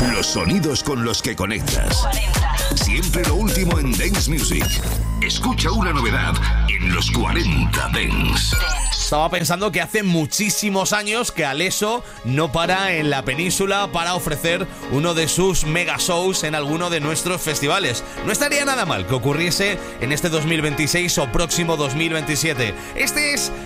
Los sonidos con los que conectas. Siempre lo último en Dance Music. Escucha una novedad en los 40 Dance. Estaba pensando que hace muchísimos años que Alesso no para en la península para ofrecer uno de sus mega shows en alguno de nuestros festivales. No estaría nada mal que ocurriese en este 2026 o próximo 2027. Este es